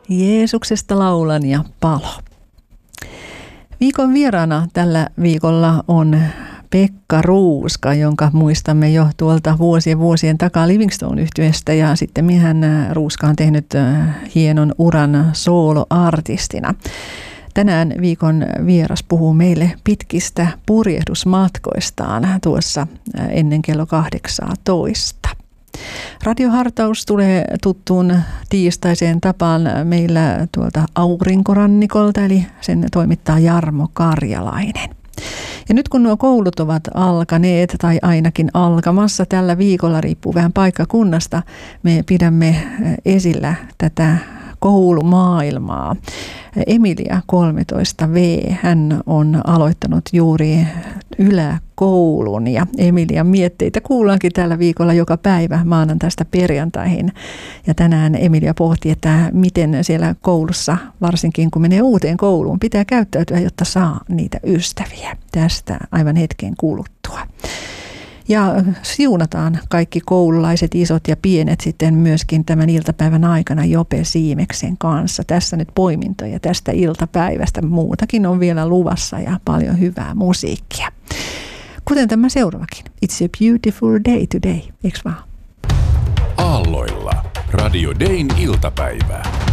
Jeesuksesta laulan ja palo. Viikon vieraana tällä viikolla on Pekka Ruuska, jonka muistamme jo tuolta vuosien takaa Livingstone-yhtyeestä, ja sitten Ruuska on tehnyt hienon uran sooloartistina. Tänään viikon vieras puhuu meille pitkistä purjehdusmatkoistaan tuossa ennen kello 18. Radiohartaus tulee tuttuun tiistaiseen tapaan meillä tuolta aurinkorannikolta, eli sen toimittaa Jarmo Karjalainen. Ja nyt kun nuo koulut ovat alkaneet tai ainakin alkamassa tällä viikolla, riippuu vähän paikkakunnasta, me pidämme esillä tätä koulumaailmaa. Emilia 13V, hän on aloittanut juuri yläkoulun, ja Emilian mietteitä kuullaankin tällä viikolla joka päivä maanantaista perjantaihin. Ja tänään Emilia pohti, että miten siellä koulussa, varsinkin kun menee uuteen kouluun, pitää käyttäytyä, jotta saa niitä ystäviä. Tästä aivan hetken kuluttua. Ja siunataan kaikki koululaiset, isot ja pienet, sitten myöskin tämän iltapäivän aikana Jope Siimeksen kanssa. Tässä nyt poimintoja tästä iltapäivästä. Muutakin on vielä luvassa ja paljon hyvää musiikkia. Kuten tämä seuraavakin. It's a beautiful day today, eikö vaan? Aalloilla. Radio Dayn iltapäivä.